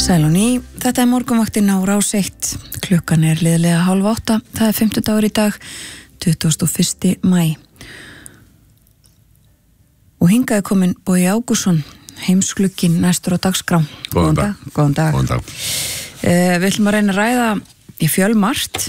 Sæl og ný, þetta morgunvaktin á Rás 1, klukkan liðlega 7:30, það 50 dagur í dag, 21. maí. Og hingað komin Bogi Ágússon, heimsglugginn næstur á dagskrá. Góðan dag. Góðan dag. Góðan dag. Við ætlum að reyna að ræða í fjölmargt,